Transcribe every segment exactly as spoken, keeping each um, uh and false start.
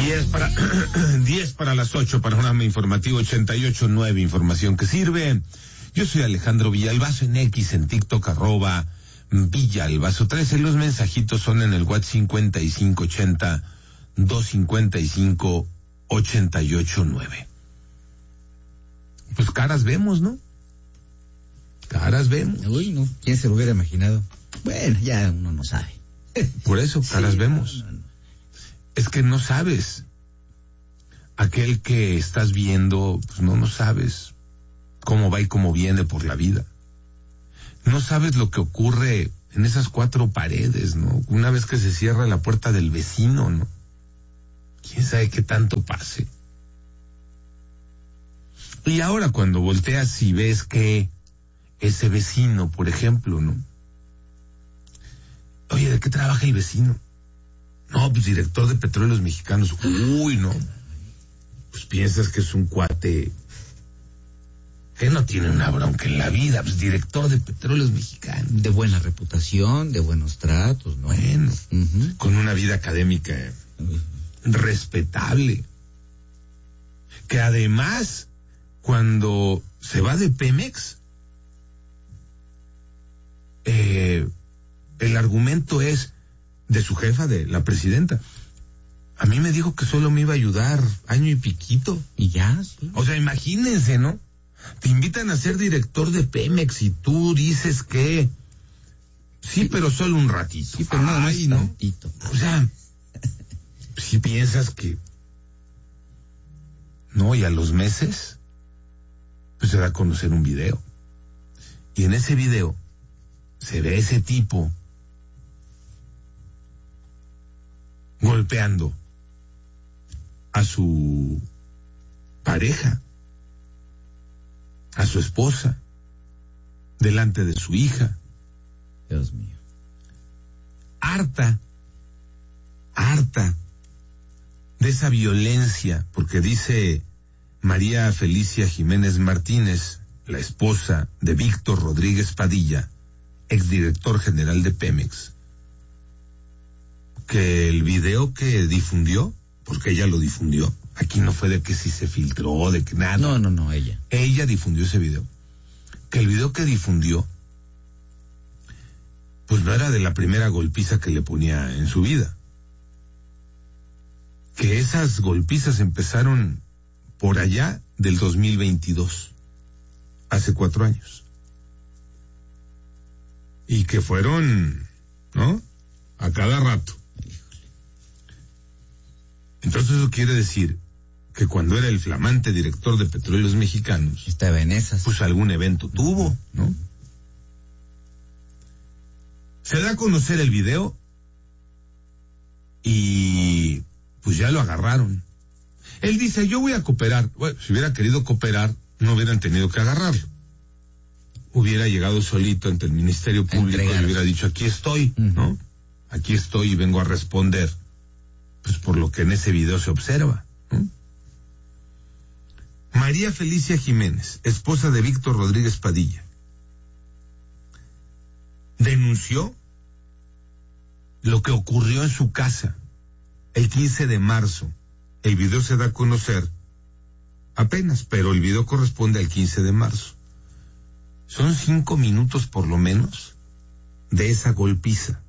diez para, diez para las ocho, panorama informativo ochenta y ocho nueve, información que sirve. Yo soy Alejandro Villalbazo en X, en TikTok, arroba Villalbazo trece. Los mensajitos son en el WhatsApp cincuenta y cinco ochenta, doscientos cincuenta y cinco, ochenta y ocho nueve. Pues caras vemos, ¿no? Caras vemos. Uy, no, ¿quién se lo hubiera imaginado? Bueno, ya uno no sabe. Por eso, caras sí, vemos. No, no, no. Es que no sabes. Aquel que estás viendo, pues no, no sabes cómo va y cómo viene por la vida. No sabes lo que ocurre en esas cuatro paredes, ¿no? Una vez que se cierra la puerta del vecino, ¿no? ¿Quién sabe qué tanto pase? Y ahora cuando volteas y ves que ese vecino, por ejemplo, ¿no? Oye, ¿de qué trabaja el vecino? No, pues director de Petróleos Mexicanos. Uy, no. Pues piensas que es un cuate que no tiene una bronca en la vida, pues director de Petróleos Mexicanos. De buena reputación, de buenos tratos, ¿no? Bueno, uh-huh. Con una vida académica uh-huh. respetable. Que además, cuando se va de Pemex, eh, el argumento es de su jefa, de la presidenta. A mí me dijo que solo me iba a ayudar año y piquito. Y ya, sí. O sea, imagínense, ¿no? Te invitan a ser director de Pemex y tú dices que sí, sí pero solo un ratito. Sí, pero nada más, Ay, ¿no? Tantito. O sea, si piensas que no, y a los meses pues se da a conocer un video. Y en ese video se ve ese tipo golpeando a su pareja, a su esposa, delante de su hija. Dios mío. Harta, harta de esa violencia, porque dice María Felicia Jiménez Martínez, la esposa de Víctor Rodríguez Padilla, exdirector general de Pemex, que el video que difundió, porque ella lo difundió, aquí no fue de que si se filtró, de que nada. No, no, no, ella. Ella difundió ese video. Que el video que difundió, pues no era de la primera golpiza que le ponía en su vida. Que esas golpizas empezaron por allá del dos mil veintidós, hace cuatro años. Y que fueron, ¿no? A cada rato. Entonces eso quiere decir que cuando era el flamante director de Petróleos Mexicanos, estaba en esas, pues algún evento tuvo, ¿no? Se da a conocer el video y pues ya lo agarraron. Él dice, yo voy a cooperar. Bueno, si hubiera querido cooperar, no hubieran tenido que agarrarlo. Hubiera llegado solito ante el Ministerio Público y hubiera dicho, aquí estoy, uh-huh. ¿no? Aquí estoy y vengo a responder, pues por lo que en ese video se observa, ¿no? María Felicia Jiménez, esposa de Víctor Rodríguez Padilla, denunció lo que ocurrió en su casa el quince de marzo. El video se da a conocer apenas, pero el video corresponde al quince de marzo. Son cinco minutos por lo menos de esa golpiza.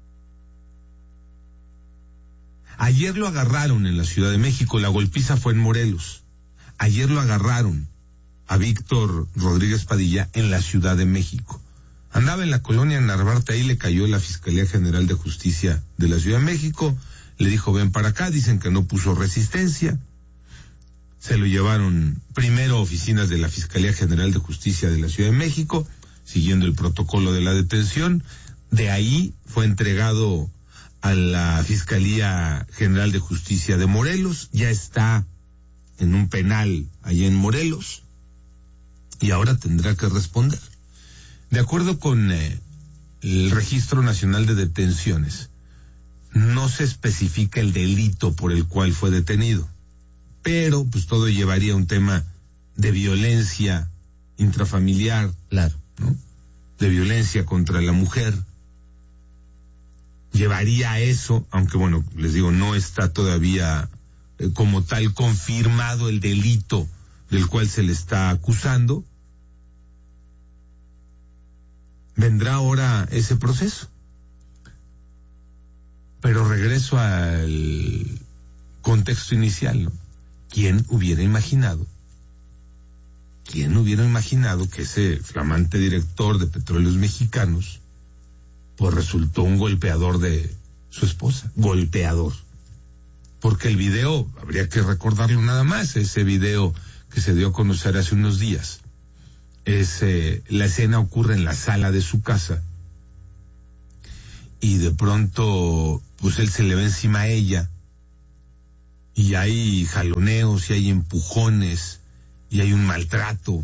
Ayer lo agarraron en la Ciudad de México, la golpiza fue en Morelos. Ayer lo agarraron a Víctor Rodríguez Padilla en la Ciudad de México. Andaba en la colonia Narvarte, ahí le cayó la Fiscalía General de Justicia de la Ciudad de México, le dijo ven para acá, dicen que no puso resistencia. Se lo llevaron primero a oficinas de la Fiscalía General de Justicia de la Ciudad de México, siguiendo el protocolo de la detención. De ahí fue entregado a la Fiscalía General de Justicia de Morelos, ya está en un penal allá en Morelos, y ahora tendrá que responder. De acuerdo con eh, el Registro Nacional de Detenciones, no se especifica el delito por el cual fue detenido, pero pues todo llevaría a un tema de violencia intrafamiliar, claro, ¿no? De violencia contra la mujer. Llevaría a eso, aunque bueno, les digo, no está todavía eh, como tal confirmado el delito del cual se le está acusando, vendrá ahora ese proceso. Pero regreso al contexto inicial, ¿no? ¿Quién hubiera imaginado? ¿Quién hubiera imaginado que ese flamante director de Petróleos Mexicanos pues resultó un golpeador de su esposa? Golpeador. Porque el video, habría que recordarlo nada más, ese video que se dio a conocer hace unos días, es, eh, la escena ocurre en la sala de su casa y de pronto pues él se le ve encima a ella y hay jaloneos y hay empujones y hay un maltrato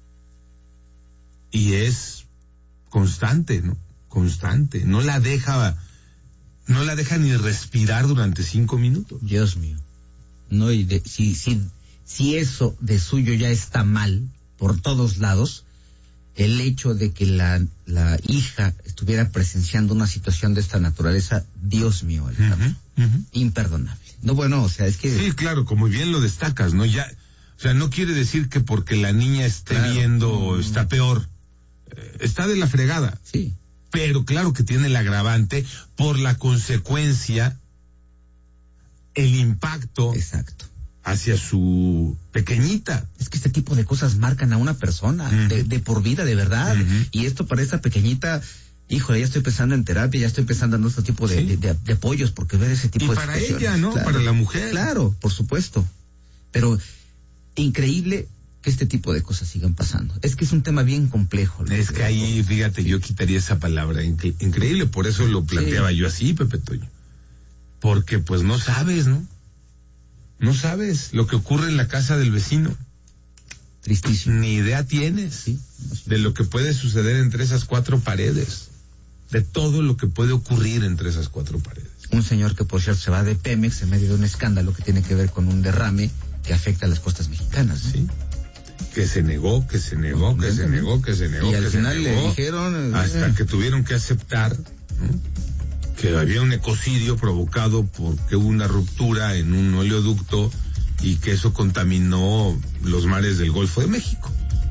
y es constante, ¿no? Constante, no la deja, no la deja ni respirar durante cinco minutos. Dios mío. No, y de, si, si, si eso de suyo ya está mal por todos lados, el hecho de que la, la hija estuviera presenciando una situación de esta naturaleza, Dios mío, Alejandro, uh-huh, uh-huh. imperdonable. No, bueno, o sea, es que... Sí, claro, como bien lo destacas, ¿no? Ya, o sea, no quiere decir que porque la niña esté claro, viendo no, está peor. Eh, está de la fregada. Sí. Pero claro que tiene el agravante por la consecuencia, el impacto. Exacto. Hacia su pequeñita. Es que este tipo de cosas marcan a una persona uh-huh. de, de por vida, de verdad. Uh-huh. Y esto para esta pequeñita, híjole, ya estoy pensando en terapia, ya estoy pensando en otro tipo de, sí. de, de, de apoyos, porque ver ese tipo y de para situaciones. ella, ¿no? Claro, para la mujer. Claro, por supuesto. Pero increíble que este tipo de cosas sigan pasando. Es que es un tema bien complejo. Es que ahí, fíjate, sí. yo quitaría esa palabra, incre- increíble, por eso lo planteaba sí. yo así, Pepe Toño. Porque pues no sabes, ¿no? No sabes lo que ocurre en la casa del vecino. Tristísimo. Ni idea tienes sí, de lo que puede suceder entre esas cuatro paredes. De todo lo que puede ocurrir entre esas cuatro paredes. Un señor que, por cierto, se va de Pemex en medio de un escándalo que tiene que ver con un derrame que afecta a las costas mexicanas, ¿no? Sí. Que se negó, que se negó, no, que se negó, que se negó, y que al se final negó. Le dijeron... Hasta eh. que tuvieron que aceptar, ¿no? Que había un ecocidio provocado porque hubo una ruptura en un oleoducto y que eso contaminó los mares del Golfo de México.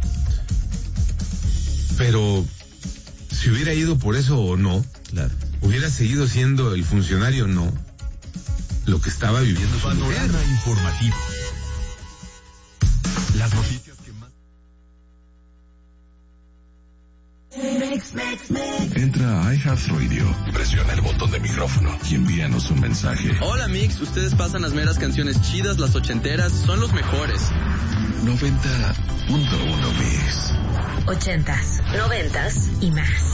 Pero si hubiera ido por eso o no, claro. hubiera seguido siendo el funcionario o no, lo que estaba viviendo su mujer. Panorama informativo. Las noticias que más... Mix, mix, mix. Entra a iHeartRadio, presiona el botón de micrófono y envíanos un mensaje. Hola Mix, ustedes pasan las meras canciones chidas, las ochenteras, son los mejores. noventa punto uno Mix. Ochentas, noventas y más.